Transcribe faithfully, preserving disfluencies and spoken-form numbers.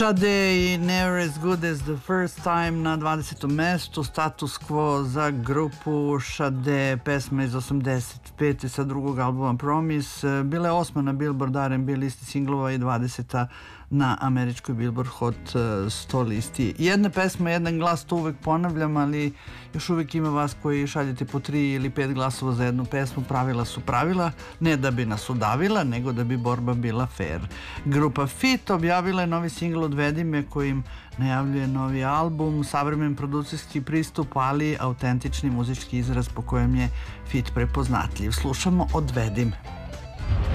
Sade i Never as Good as the First Time na dvadesetom mestu, status quo za grupu Sade, pesma iz osamdeset pete sa drugog albuma Promise, bila je osma na Billboard R and B listi singlova i dvadeseta na američkoj Billboard Hot sto listi. Jedna pesma, jedan glas, to uvek ponavljam, ali još uvek ima vas koji šaljete po tri ili pet glasova za jednu pesmu. Pravila su pravila, ne da bi nas udavila, nego da bi borba bila fair. Grupa Fit objavila je novi singl Odvedi me, kojim najavljuje novi album, savremen producentski pristup, ali autentični muzički izraz po kojem je Fit prepoznatljiv. Slušamo Odvedi me.